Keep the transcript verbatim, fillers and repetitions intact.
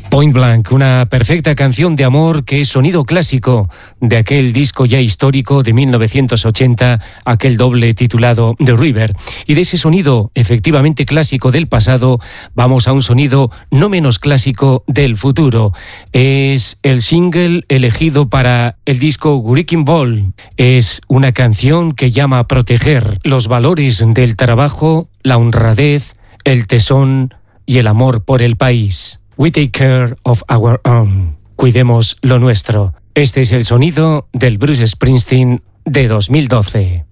Point Blank, una perfecta canción de amor que es sonido clásico de aquel disco ya histórico de mil novecientos ochenta, aquel doble titulado The River. Y de ese sonido efectivamente clásico del pasado, vamos a un sonido no menos clásico del futuro. Es el single elegido para el disco Wrecking Ball. Es una canción que llama a proteger los valores del trabajo, la honradez, el tesón y el amor por el país. We take care of our own. Cuidemos lo nuestro. Este es el sonido del Bruce Springsteen de dos mil doce.